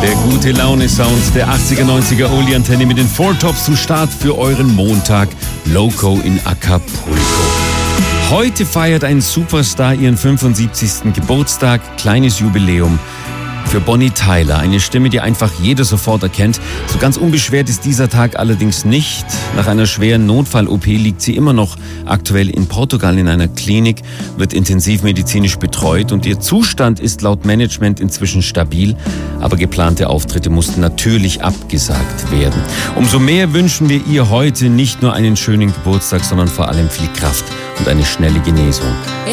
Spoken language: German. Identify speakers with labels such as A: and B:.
A: Der gute Laune-Sound der 80er, 90er Oli-Antenne mit den Four Tops zum Start für euren Montag. Loco in Acapulco. Heute feiert ein Superstar ihren 75. Geburtstag. Kleines Jubiläum für Bonnie Tyler. Eine Stimme, die einfach jeder sofort erkennt. So ganz unbeschwert ist dieser Tag allerdings nicht. Nach einer schweren Notfall-OP liegt sie immer noch aktuell in Portugal in einer Klinik, wird intensivmedizinisch betreut und ihr Zustand ist laut Management inzwischen stabil. Aber geplante Auftritte mussten natürlich abgesagt werden. Umso mehr wünschen wir ihr heute nicht nur einen schönen Geburtstag, sondern vor allem viel Kraft und eine schnelle Genesung.